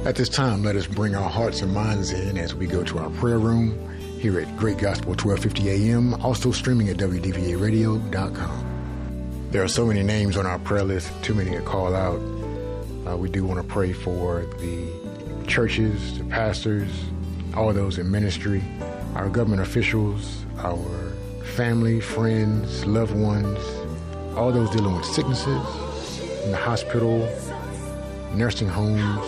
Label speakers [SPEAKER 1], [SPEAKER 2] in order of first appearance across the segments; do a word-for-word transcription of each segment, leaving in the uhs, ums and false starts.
[SPEAKER 1] At this time, let us bring our hearts and minds in as we go to our prayer room here at Great Gospel twelve fifty A M, also streaming at W D V A radio dot com. There are so many names on our prayer list, too many to call out. Uh, we do want to pray for the churches, the pastors, all those in ministry, our government officials, our family, friends, loved ones, all those dealing with sicknesses in the hospital, nursing homes,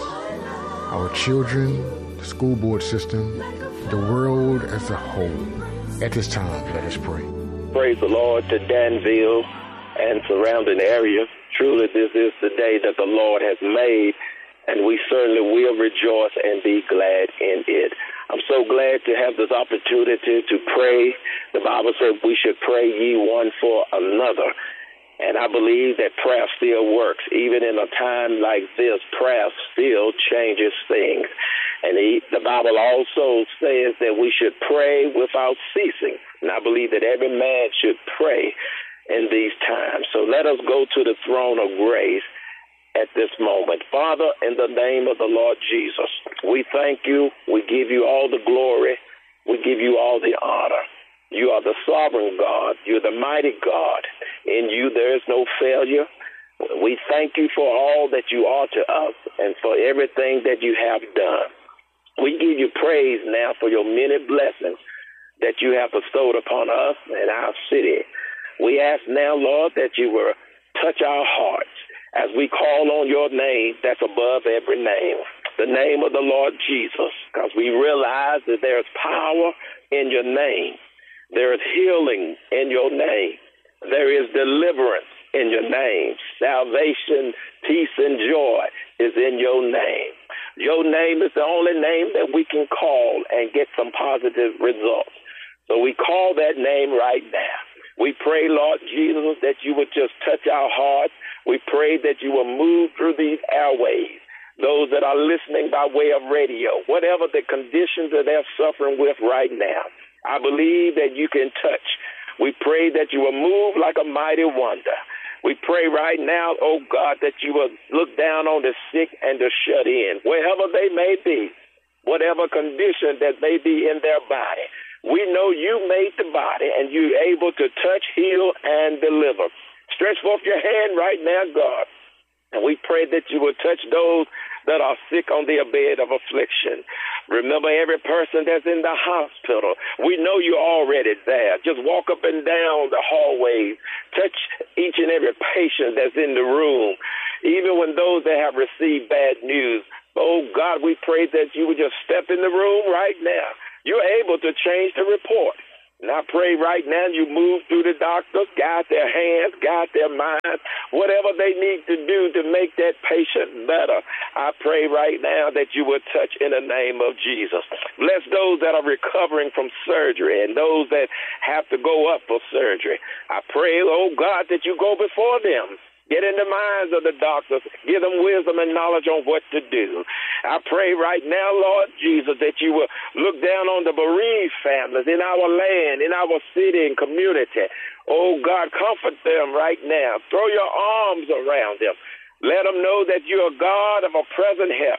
[SPEAKER 1] our children, the school board system, the world as a whole. At this time, let us pray.
[SPEAKER 2] Praise the Lord to Danville and surrounding areas. Truly, this is the day that the Lord has made, and we certainly will rejoice and be glad in it. I'm so glad to have this opportunity to pray. The Bible says we should pray ye one for another. And I believe that prayer still works. Even in a time like this, prayer still changes things. And he, the Bible also says that we should pray without ceasing. And I believe that every man should pray in these times. So let us go to the throne of grace at this moment. Father, in the name of the Lord Jesus, we thank you. We give you all the glory. We give you all the honor. You are the sovereign God. You're the mighty God. In you there is no failure. We thank you for all that you are to us and for everything that you have done. We give you praise now for your many blessings that you have bestowed upon us and our city. We ask now, Lord, that you will touch our hearts as we call on your name that's above every name, the name of the Lord Jesus, because we realize that there is power in your name. There is healing in your name. There is deliverance in your name. Salvation, peace, and joy is in your name. Your name is the only name that we can call and get some positive results. So we call that name right now. We pray, Lord Jesus, that you would just touch our hearts. We pray that you will move through these airways. Those that are listening by way of radio, whatever the conditions that they're suffering with right now, I believe that you can touch. We pray that you will move like a mighty wonder. We pray right now, oh God, that you will look down on the sick and the shut in, wherever they may be, whatever condition that may be in their body. We know you made the body and you're able to touch, heal, and deliver. Stretch forth your hand right now, God. And we pray that you will touch those that are sick on their bed of affliction. Remember every person that's in the hospital. We know you're already there. Just walk up and down the hallways. Touch each and every patient that's in the room, even when those that have received bad news. Oh, God, we pray that you would just step in the room right now. You're able to change the report. And I pray right now you move through the doctors, guide their hands, guide their minds, whatever they need to do to make that patient better. I pray right now that you would touch in the name of Jesus. Bless those that are recovering from surgery and those that have to go up for surgery. I pray, oh God, that you go before them. Get in the minds of the doctors. Give them wisdom and knowledge on what to do. I pray right now, Lord Jesus, that you will look down on the bereaved families in our land, in our city and community. Oh, God, comfort them right now. Throw your arms around them. Let them know that you are God of a present help.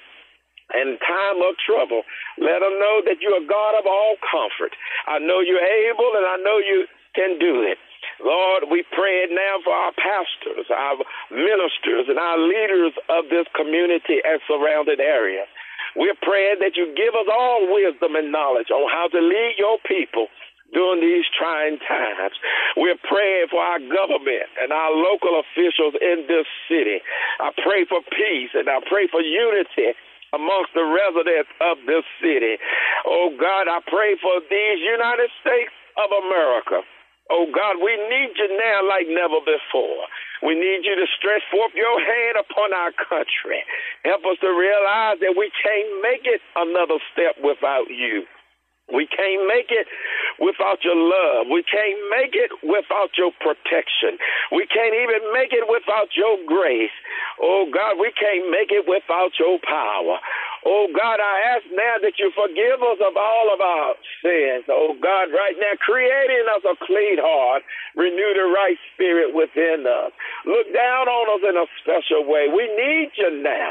[SPEAKER 2] In time of trouble, let them know that you are God of all comfort. I know you're able and I know you can do it. Lord, we pray it now for our pastors, our ministers, and our leaders of this community and surrounding areas. We're praying that you give us all wisdom and knowledge on how to lead your people during these trying times. We're praying for our government and our local officials in this city. I pray for peace and I pray for unity amongst the residents of this city. Oh, God, I pray for these United States of America. Oh, God, we need you now like never before. We need you to stretch forth your hand upon our country. Help us to realize that we can't make it another step without you. We can't make it without your love. We can't make it without your protection. We can't even make it without your grace. Oh, God, we can't make it without your power. Oh, God, I ask now that you forgive us of all of our sins. Oh, God, right now, creating us a clean heart, renew the right spirit within us. Look down on us in a special way. We need you now.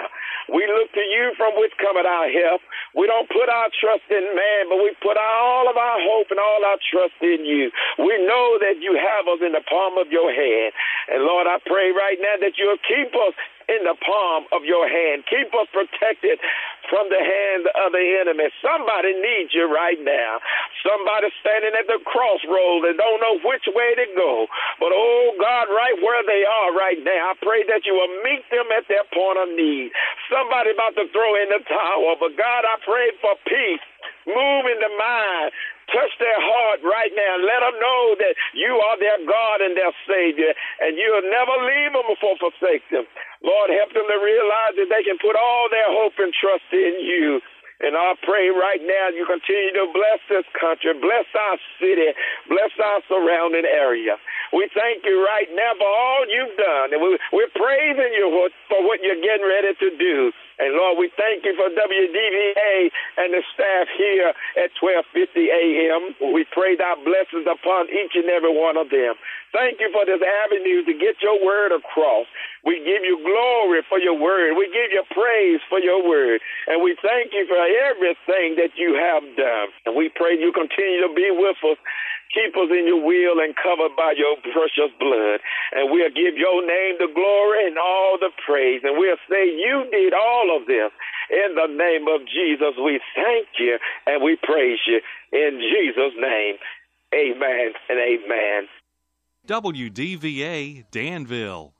[SPEAKER 2] We look to you from which cometh our help. We don't put our trust in man, but we put all of our hope and all our trust in you. We know that you have us in the palm of your hand. And Lord, I pray right now that you'll keep us in the palm of your hand. Keep us protected from the hand of the enemy. Somebody needs you right now. Somebody standing at the crossroads and don't know which way to go. But, oh, God, right where they are right now, I pray that you will meet them at their point of need. Somebody about to throw in the towel. But, God, I pray for peace. Move in the mind. Touch their heart right now. Let them know that you are their God and their Savior, and you'll never leave them or forsake them. Lord, help them to realize that they can put all their hope and trust in you. And I pray right now you continue to bless this country, bless our city, bless our surrounding area. We thank you right now for all you've done, and we, we're praising you for, for what you're getting ready to do. And, Lord, we thank you for W D V A and the staff here at twelve fifty a.m. We pray thy blessings upon each and every one of them. Thank you for this avenue to get your word across. We give you glory for your word. We give you praise for your word. And we thank you for everything that you have done. And we pray you continue to be with us. Keep us in your will and covered by your precious blood. And we'll give your name the glory and all the praise. And we'll say you did all of this. In the name of Jesus, we thank you and we praise you. In Jesus' name, amen and amen.
[SPEAKER 3] W D V A Danville.